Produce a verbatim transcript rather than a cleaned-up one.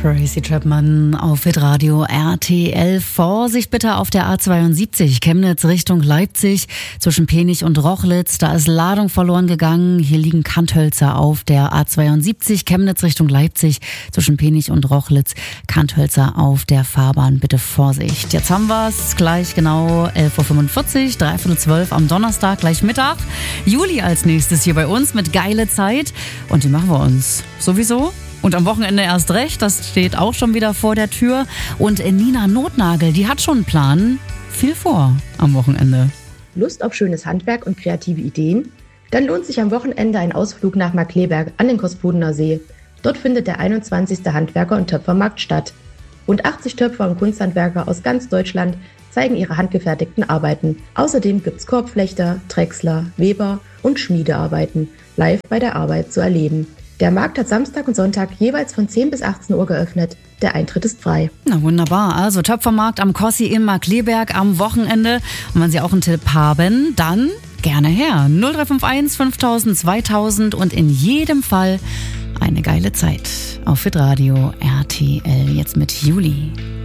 Tracy Chapman auf Hitradio R T L. Vorsicht bitte auf der A zweiundsiebzig, Chemnitz Richtung Leipzig, zwischen Penich und Rochlitz. Da ist Ladung verloren gegangen. Hier liegen Kanthölzer auf der A zweiundsiebzig, Chemnitz Richtung Leipzig, zwischen Penich und Rochlitz. Kanthölzer auf der Fahrbahn. Bitte Vorsicht. Jetzt haben wir es gleich genau elf Uhr fünfundvierzig, dreiviertel zwölf am Donnerstag, gleich Mittag. Juli als nächstes hier bei uns mit Geile Zeit. Und die machen wir uns sowieso. Und am Wochenende erst recht, das steht auch schon wieder vor der Tür. Und Nina Notnagel, die hat schon einen Plan. Viel vor am Wochenende. Lust auf schönes Handwerk und kreative Ideen? Dann lohnt sich am Wochenende ein Ausflug nach Markleberg an den Kospudener See. Dort findet der einundzwanzigste Handwerker- und Töpfermarkt statt. Rund achtzig Töpfer und Kunsthandwerker aus ganz Deutschland zeigen ihre handgefertigten Arbeiten. Außerdem gibt's Korbflechter, Drechsler, Weber und Schmiedearbeiten live bei der Arbeit zu erleben. Der Markt hat Samstag und Sonntag jeweils von zehn bis achtzehn Uhr geöffnet. Der Eintritt ist frei. Na wunderbar. Also Töpfermarkt am Kossi in Markleberg am Wochenende. Und wenn Sie auch einen Tipp haben, dann gerne her. null drei fünf eins fünftausend zweitausend und in jedem Fall eine geile Zeit. Auf Hitradio R T L jetzt mit Juli.